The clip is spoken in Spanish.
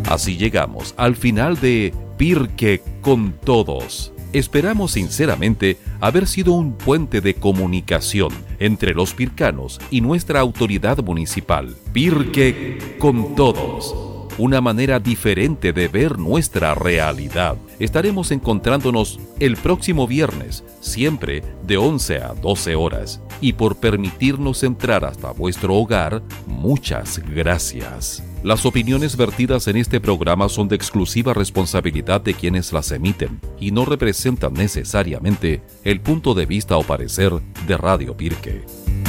Así llegamos al final de Pirque con Todos. Esperamos sinceramente haber sido un puente de comunicación entre los pircanos y nuestra autoridad municipal. Pirque con Todos. Una manera diferente de ver nuestra realidad. Estaremos encontrándonos el próximo viernes, siempre de 11 a 12 horas. Y por permitirnos entrar hasta vuestro hogar, muchas gracias. Las opiniones vertidas en este programa son de exclusiva responsabilidad de quienes las emiten y no representan necesariamente el punto de vista o parecer de Radio Pirque.